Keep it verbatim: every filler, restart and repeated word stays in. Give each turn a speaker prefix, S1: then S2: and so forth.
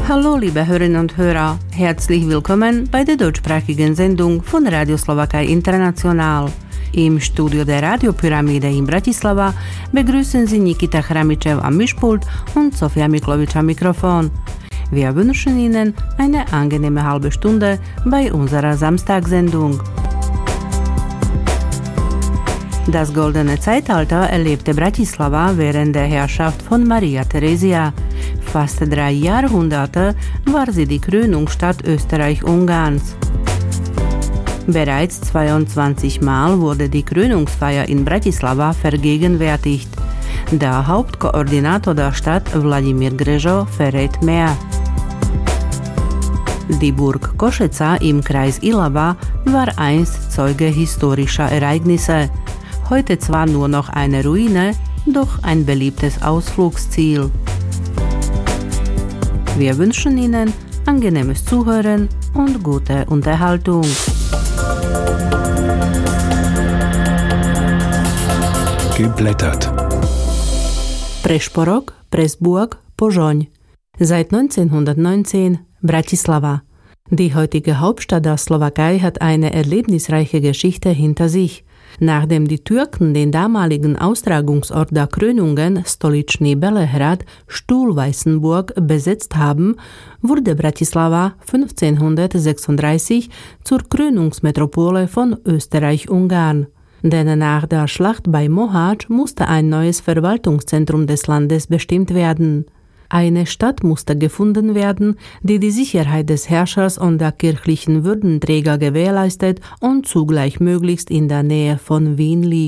S1: Hallo liebe Hörerinnen und Hörer, herzlich willkommen bei der deutschsprachigen Sendung von Radio Slowakei International. Im Studio der Radiopyramide in Bratislava begrüßen Sie Nikita Chramičev am Mischpult und Sofia Miklovič am Mikrofon. Wir wünschen Ihnen eine angenehme halbe Stunde bei unserer Samstagssendung. Das goldene Zeitalter erlebte Bratislava während der Herrschaft von Maria Theresia. Fast drei Jahrhunderte war sie die Krönungsstadt Österreich-Ungarns. Bereits zweiundzwanzig Mal wurde die Krönungsfeier in Bratislava vergegenwärtigt. Der Hauptkoordinator der Stadt, Wladimír Grežo, verrät mehr. Die Burg Košeca im Kreis Ilava war einst Zeuge historischer Ereignisse. Heute zwar nur noch eine Ruine, doch ein beliebtes Ausflugsziel. Wir wünschen Ihnen angenehmes Zuhören und gute Unterhaltung.
S2: Geblättert.
S1: Prešporok, Pressburg, Požoň. Seit neunzehnhundertneunzehn Bratislava. Die heutige Hauptstadt der Slowakei hat eine erlebnisreiche Geschichte hinter sich. Nachdem die Türken den damaligen Austragungsort der Krönungen, Stoličný Belehrad, Stuhlweißenburg, besetzt haben, wurde Bratislava fünfzehnhundertsechsunddreißig zur Krönungsmetropole von Österreich-Ungarn. Denn nach der Schlacht bei Mohács musste ein neues Verwaltungszentrum des Landes bestimmt werden. Eine Stadt musste gefunden werden, die die Sicherheit des Herrschers und der kirchlichen Würdenträger gewährleistet und zugleich möglichst in der Nähe von Wien liegt.